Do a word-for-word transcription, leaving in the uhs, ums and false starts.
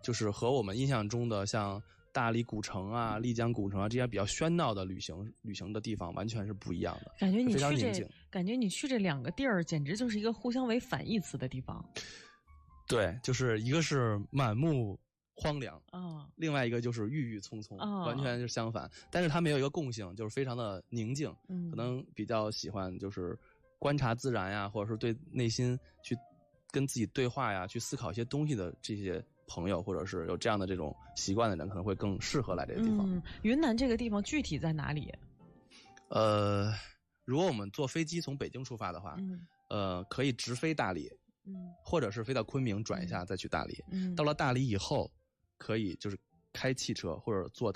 就是和我们印象中的像大理古城啊、丽江古城啊这些比较喧闹的旅行旅行的地方完全是不一样的。 感觉你非常去这宁静， 感觉你去这两个地儿，简直就是一个互相为反义词的地方。 对，就是一个是满目荒凉啊、哦， 另外一个就是郁郁葱葱， 哦， 完全是相反。但是它们有一个共性，就是非常的宁静， 嗯， 可能比较喜欢就是观察自然呀，或者说对内心去跟自己对话呀，去思考一些东西的这些朋友，或者是有这样的这种习惯的人，可能会更适合来这个地方。 嗯，云南这个地方具体在哪里？ 呃，如果我们坐飞机从北京出发的话， 嗯， 呃，可以直飞大理， 嗯， 或者是飞到昆明转一下再去大理。 嗯， 到了大理以后，可以就是开汽车或者坐